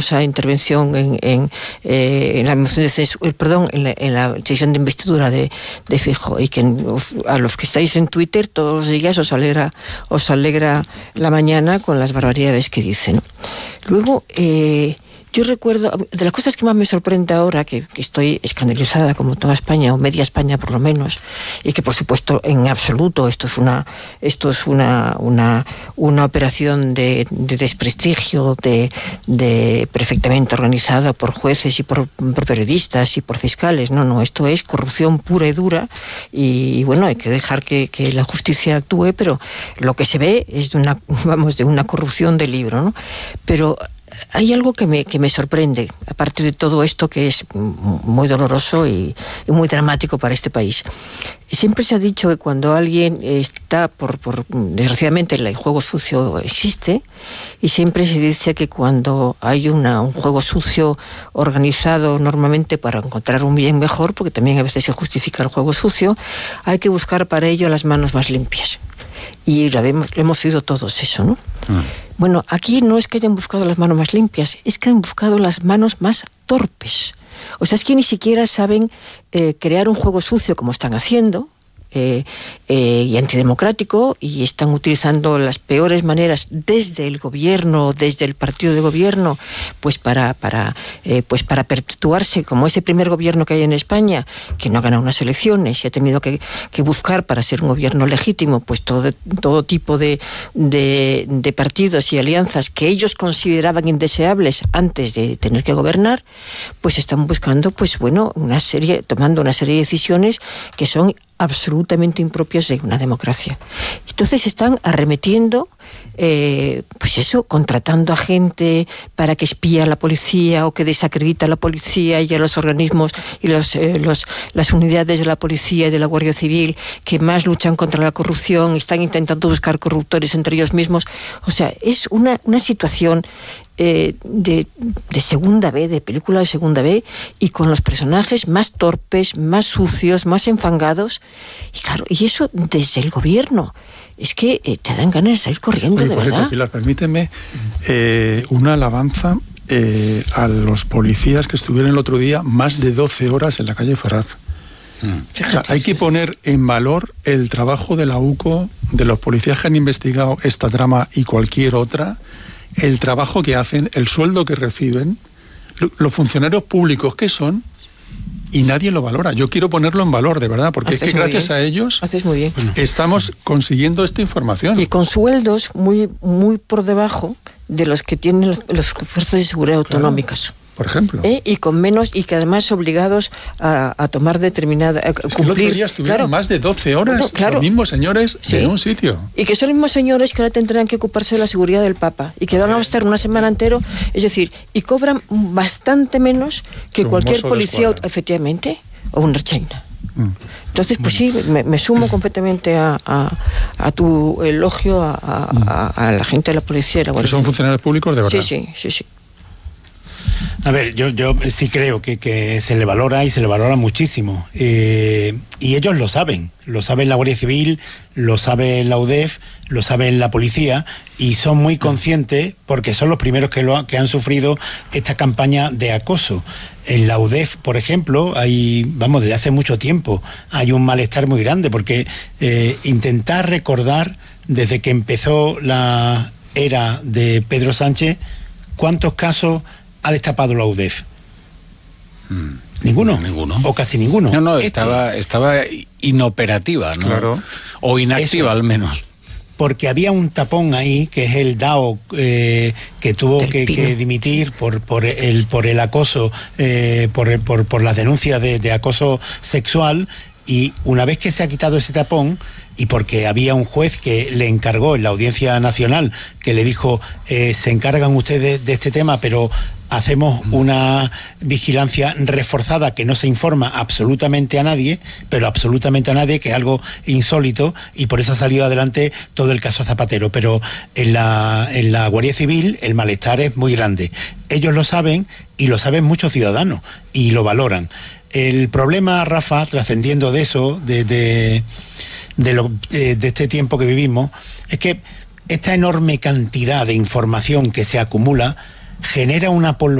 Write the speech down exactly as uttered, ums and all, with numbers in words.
famosa intervención en, en, eh, en la moción de censura, perdón, en la, en la sesión de investidura de, de Feijóo, y que a los que estáis en Twitter todos los días os alegra, os alegra la mañana con las barbaridades que dice, ¿no? Luego, eh, yo recuerdo, de las cosas que más me sorprende ahora, que, que estoy escandalizada como toda España, o media España por lo menos, y que por supuesto en absoluto esto es una esto es una una, una operación de, de desprestigio, de, de perfectamente organizada por jueces y por, por periodistas y por fiscales. No, no, esto es corrupción pura y dura, y, y bueno, hay que dejar que, que la justicia actúe, pero lo que se ve es de una, vamos, de una corrupción de libro, ¿no? Pero hay algo que me, que me sorprende, aparte de todo esto que es muy doloroso y, y muy dramático para este país. Siempre se ha dicho que cuando alguien está, por, por desgraciadamente el juego sucio existe, y siempre se dice que cuando hay una, un juego sucio organizado normalmente para encontrar un bien mejor, porque también a veces se justifica el juego sucio, hay que buscar para ello las manos más limpias. Y lo hemos, lo hemos oído todos eso, ¿no? Mm. Bueno, aquí no es que hayan buscado las manos más limpias, es que han buscado las manos más torpes. O sea, es que ni siquiera saben eh, crear un juego sucio como están haciendo, eh, eh, y antidemocrático, y están utilizando las peores maneras desde el gobierno, desde el partido de gobierno, pues para, para, eh, pues para perpetuarse como ese primer gobierno que hay en España, que no ha ganado unas elecciones y ha tenido que, que buscar para ser un gobierno legítimo, pues todo, todo tipo de, de, de partidos y alianzas que ellos consideraban indeseables antes de tener que gobernar, pues están buscando, pues bueno, una serie, tomando una serie de decisiones que son absolutamente impropios de una democracia. Entonces están arremetiendo, eh, pues eso, contratando a gente para que espía a la policía o que desacredita a la policía y a los organismos y los, eh, los, las unidades de la policía y de la Guardia Civil que más luchan contra la corrupción, están intentando buscar corruptores entre ellos mismos. O sea, es una, una situación Eh, de, de segunda B, de película de segunda B, y con los personajes más torpes, más sucios, más enfangados, y claro, y eso desde el gobierno. Es que eh, te dan ganas de salir corriendo. Oye, de verdad. Cierto, Pilar, permíteme eh, una alabanza eh, a los policías que estuvieron el otro día más de doce horas en la calle Ferraz. Mm. O sea, hay que poner en valor el trabajo de la U C O, de los policías que han investigado esta trama y cualquier otra, el trabajo que hacen, el sueldo que reciben, los funcionarios públicos que son, y nadie lo valora. Yo quiero ponerlo en valor, de verdad, porque Haces es que gracias bien. a ellos Haces muy bien. estamos consiguiendo esta información. Y con sueldos muy, muy por debajo de los que tienen las fuerzas de seguridad autonómicas. Claro. Por ejemplo. ¿Eh? Y con menos, y que además obligados a, a tomar determinada... A es cumplir. Que el otro día estuvieron claro. más de doce horas bueno, claro. los mismos señores sí. en un sitio. Y que son los mismos señores que ahora tendrán que ocuparse de la seguridad del Papa, y que van a estar una semana entero, es decir, y cobran bastante menos que un cualquier policía, efectivamente, o una rechaina. Mm. Entonces, pues bueno. sí, me, me sumo completamente a, a, a tu elogio a, a, a, a la gente de la policía y la Guardia Civil. Que son funcionarios públicos de verdad. Sí, sí, sí, sí. A ver, yo, yo sí creo que, que se le valora y se le valora muchísimo. Eh, y ellos lo saben. Lo sabe la Guardia Civil, lo sabe la U D E F, lo sabe la policía, y son muy conscientes porque son los primeros que, lo, que han sufrido esta campaña de acoso. En la U D E F, por ejemplo, hay, vamos, desde hace mucho tiempo, hay un malestar muy grande porque eh, intentar recordar desde que empezó la era de Pedro Sánchez, ¿cuántos casos ha destapado la U D E F? Mm, ¿Ninguno? Ninguno. ¿O casi ninguno? No, no, este, estaba, estaba inoperativa, ¿no? Claro. O inactiva, al menos. Porque había un tapón ahí, que es el D A O, eh, que tuvo que, que dimitir por, por, el, por el acoso, eh, por, por, por las denuncias de, de acoso sexual, y una vez que se ha quitado ese tapón, y porque había un juez que le encargó en la Audiencia Nacional, que le dijo, eh, se encargan ustedes de este tema, pero hacemos una vigilancia reforzada que no se informa absolutamente a nadie, pero absolutamente a nadie, que es algo insólito, y por eso ha salido adelante todo el caso Zapatero. Pero en la, en la Guardia Civil el malestar es muy grande. Ellos lo saben, y lo saben muchos ciudadanos, y lo valoran. El problema, Rafa, trascendiendo de eso, de, de, de, lo, de, de este tiempo que vivimos, es que esta enorme cantidad de información que se acumula genera una polvareda